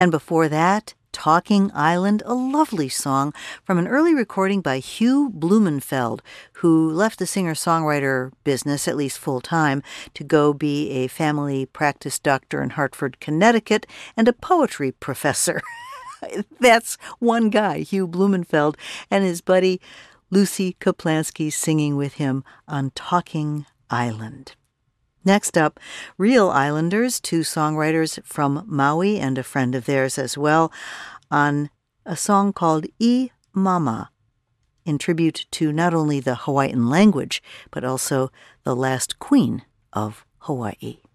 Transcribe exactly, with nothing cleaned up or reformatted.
And before that, Talking Island, a lovely song from an early recording by Hugh Blumenfeld, who left the singer-songwriter business, at least full-time, to go be a family practice doctor in Hartford, Connecticut, and a poetry professor. That's one guy, Hugh Blumenfeld, and his buddy Lucy Kaplansky singing with him on Talking Island. Next up, Real Islanders, two songwriters from Maui and a friend of theirs as well, on a song called I Mama, in tribute to not only the Hawaiian language, but also the last queen of Hawaii.